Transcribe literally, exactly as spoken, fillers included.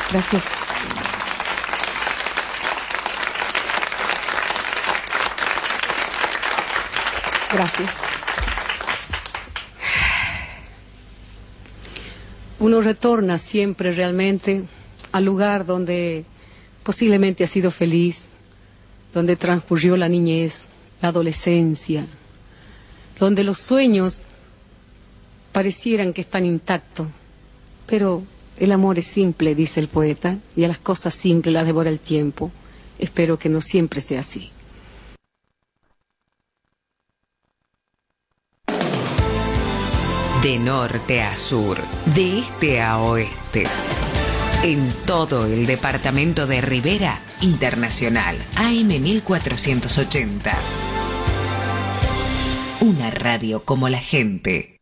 Gracias. Gracias. Uno retorna siempre realmente al lugar donde posiblemente ha sido feliz, donde transcurrió la niñez, la adolescencia, donde los sueños parecieran que están intactos, pero el amor es simple, dice el poeta, y a las cosas simples las devora el tiempo. Espero que no siempre sea así. De norte a sur, de este a oeste, en todo el departamento de Rivera Internacional, A M mil cuatrocientos ochenta. Una radio como la gente.